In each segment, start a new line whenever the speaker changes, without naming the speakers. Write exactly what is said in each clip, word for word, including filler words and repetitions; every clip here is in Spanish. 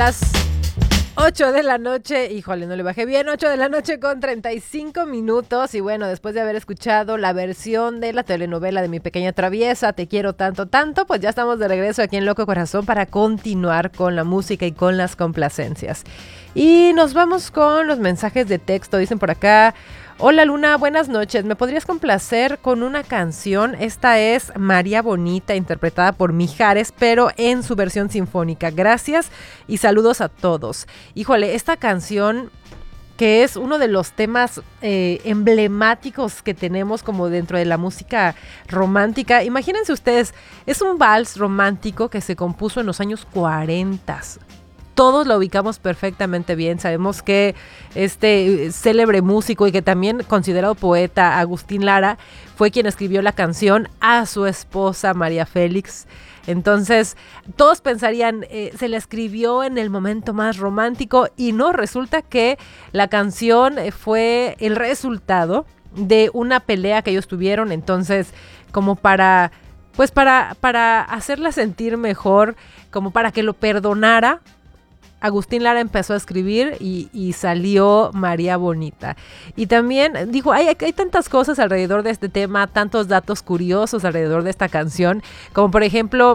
Las ocho de la noche, híjole, no le bajé bien, ocho de la noche con treinta y cinco minutos y bueno, después de haber escuchado la versión de la telenovela de Mi Pequeña Traviesa, Te Quiero Tanto Tanto, pues ya estamos de regreso aquí en Loco Corazón para continuar con la música y con las complacencias. Y nos vamos con los mensajes de texto, dicen por acá: hola Luna, buenas noches, ¿me podrías complacer con una canción? Esta es María Bonita, interpretada por Mijares, pero en su versión sinfónica. Gracias y saludos a todos. Híjole, esta canción, que es uno de los temas eh, emblemáticos que tenemos como dentro de la música romántica. Imagínense ustedes, es un vals romántico que se compuso en los años cuarenta. Todos lo ubicamos perfectamente bien, sabemos que este célebre músico y que también considerado poeta, Agustín Lara, fue quien escribió la canción a su esposa María Félix. Entonces, todos pensarían, eh, se la escribió en el momento más romántico y no, resulta que la canción fue el resultado de una pelea que ellos tuvieron, entonces, como para, pues para, para hacerla sentir mejor, como para que lo perdonara, Agustín Lara empezó a escribir y, y salió María Bonita. Y también dijo, hay, hay tantas cosas alrededor de este tema, tantos datos curiosos alrededor de esta canción, como por ejemplo,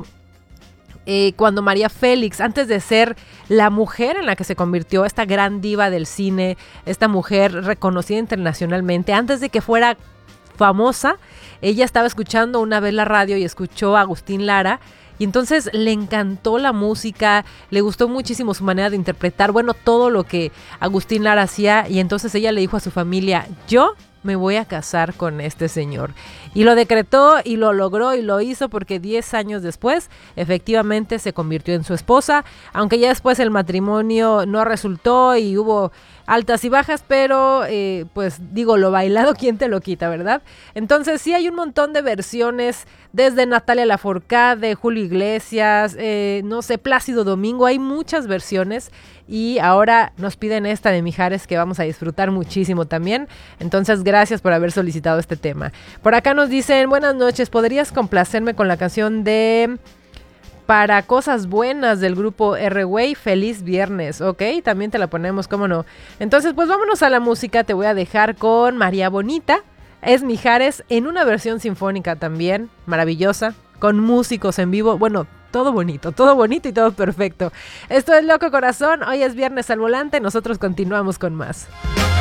eh, cuando María Félix, antes de ser la mujer en la que se convirtió, esta gran diva del cine, esta mujer reconocida internacionalmente, antes de que fuera famosa, ella estaba escuchando una vez la radio y escuchó a Agustín Lara. Y entonces le encantó la música, le gustó muchísimo su manera de interpretar, bueno, todo lo que Agustín Lara hacía. Y entonces ella le dijo a su familia, yo me voy a casar con este señor. Y lo decretó y lo logró y lo hizo porque diez años después efectivamente se convirtió en su esposa, aunque ya después el matrimonio no resultó y hubo altas y bajas, pero eh, pues digo, lo bailado, ¿quién te lo quita, verdad? Entonces sí hay un montón de versiones, desde Natalia Lafourcade, Julio Iglesias, eh, no sé, Plácido Domingo, hay muchas versiones y ahora nos piden esta de Mijares que vamos a disfrutar muchísimo también. Entonces gracias por haber solicitado este tema. Por acá nos dicen, buenas noches, ¿podrías complacerme con la canción de Para Cosas Buenas del grupo R-Way, Feliz Viernes? Ok, también te la ponemos, cómo no. Entonces, pues vámonos a la música. Te voy a dejar con María Bonita. Es Mijares en una versión sinfónica también, maravillosa, con músicos en vivo. Bueno, todo bonito, todo bonito y todo perfecto. Esto es Loco Corazón. Hoy es Viernes al Volante. Nosotros continuamos con más.